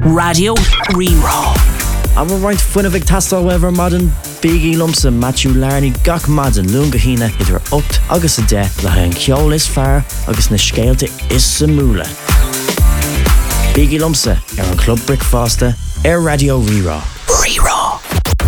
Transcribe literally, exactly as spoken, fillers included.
Radio Rerá. I'm a right fun of tastal weather modern Biggie Lumsa Matthew Larney gach madan lunga hina idir opt agus a de le an ceol is fear agus na scéalte is samúla. Biggie Lumsa ar an Club Brick Fasta ar Radio Rerá. Rerá.